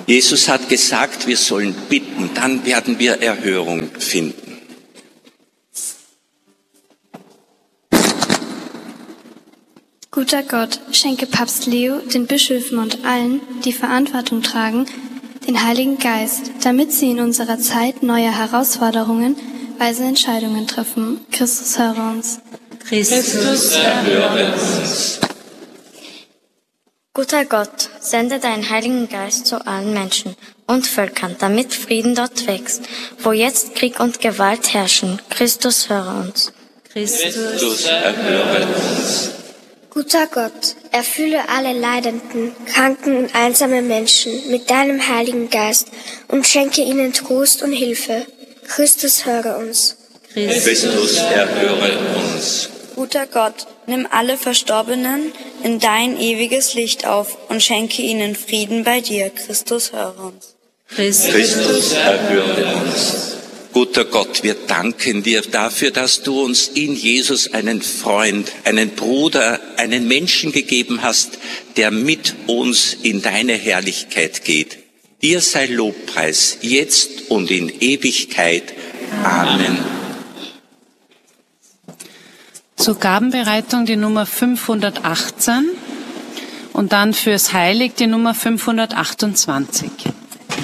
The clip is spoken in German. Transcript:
Jesus hat gesagt, wir sollen bitten, dann werden wir Erhörung finden. Guter Gott, schenke Papst Leo, den Bischöfen und allen, die Verantwortung tragen, den Heiligen Geist, damit sie in unserer Zeit neue Herausforderungen, weise Entscheidungen treffen. Christus, höre uns. Christus, erhöre uns. Guter Gott, sende deinen Heiligen Geist zu allen Menschen und Völkern, damit Frieden dort wächst, wo jetzt Krieg und Gewalt herrschen. Christus, höre uns. Christus, erhöre uns. Guter Gott, erfülle alle leidenden, kranken und einsamen Menschen mit deinem Heiligen Geist und schenke ihnen Trost und Hilfe. Christus, höre uns. Christus, erhöre uns. Guter Gott, nimm alle Verstorbenen in dein ewiges Licht auf und schenke ihnen Frieden bei dir. Christus, höre uns. Christus, erhöre uns. Guter Gott, wir danken dir dafür, dass du uns in Jesus einen Freund, einen Bruder, einen Menschen gegeben hast, der mit uns in deine Herrlichkeit geht. Dir sei Lobpreis, jetzt und in Ewigkeit. Amen. Zur Gabenbereitung die Nummer 518 und dann fürs Heilig die Nummer 528.